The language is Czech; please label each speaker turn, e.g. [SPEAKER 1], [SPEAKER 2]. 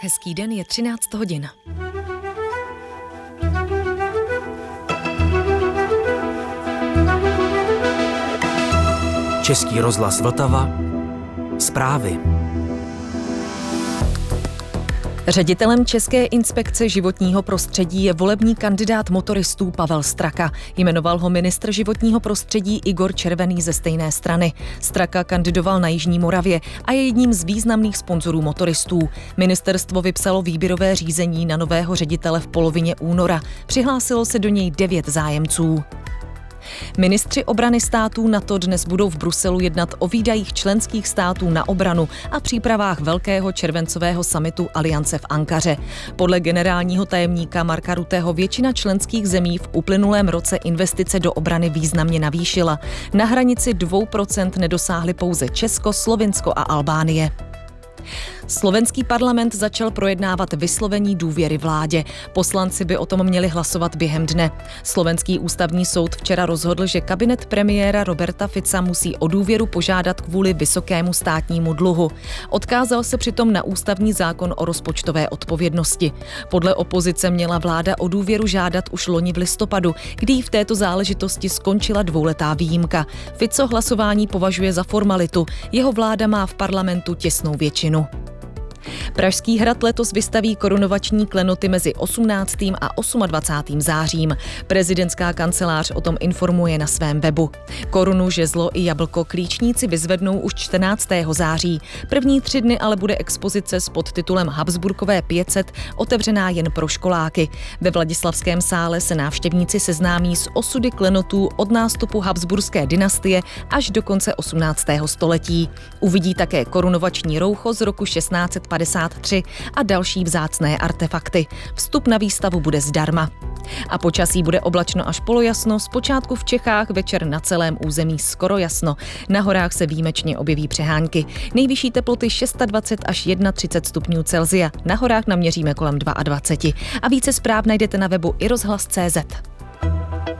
[SPEAKER 1] Hezký den, je 13 hodin.
[SPEAKER 2] Český rozhlas Vltava. Zprávy.
[SPEAKER 1] Ředitelem České inspekce životního prostředí je volební kandidát motoristů Pavel Straka. Jmenoval ho ministr životního prostředí Igor Červený ze stejné strany. Straka kandidoval na Jižní Moravě a je jedním z významných sponzorů motoristů. Ministerstvo vypsalo výběrové řízení na nového ředitele v polovině února. Přihlásilo se do něj 9 zájemců. Ministři obrany států NATO dnes budou v Bruselu jednat o výdajích členských států na obranu a přípravách velkého červencového summitu Aliance v Ankaře. Podle generálního tajemníka Marka Rutteho většina členských zemí v uplynulém roce investice do obrany významně navýšila. Na hranici 2% nedosáhly pouze Česko, Slovinsko a Albánie. Slovenský parlament začal projednávat vyslovení důvěry vládě. Poslanci by o tom měli hlasovat během dne. Slovenský ústavní soud včera rozhodl, že kabinet premiéra Roberta Fica musí o důvěru požádat kvůli vysokému státnímu dluhu. Odkázal se přitom na ústavní zákon o rozpočtové odpovědnosti. Podle opozice měla vláda o důvěru žádat už loni v listopadu, kdy jí v této záležitosti skončila dvouletá výjimka. Fico hlasování považuje za formalitu. Jeho vláda má v parlamentu těsnou většinu. Pražský hrad letos vystaví korunovační klenoty mezi 18. a 28. zářím. Prezidentská kancelář o tom informuje na svém webu. Korunu, žezlo i jablko klíčníci vyzvednou už 14. září. První 3 dny ale bude expozice s podtitulem Habsburkové 500 otevřená jen pro školáky. Ve Vladislavském sále se návštěvníci seznámí s osudy klenotů od nástupu Habsburské dynastie až do konce 18. století. Uvidí také korunovační roucho z roku 1653 a další vzácné artefakty. Vstup na výstavu bude zdarma. A počasí bude oblačno až polojasno, zpočátku v Čechách, večer na celém území skoro jasno. Na horách se výjimečně objeví přehánky. Nejvyšší teploty 26 až 31 stupňů Celsia. Na horách naměříme kolem 22. A více zpráv najdete na webu iRozhlas.cz.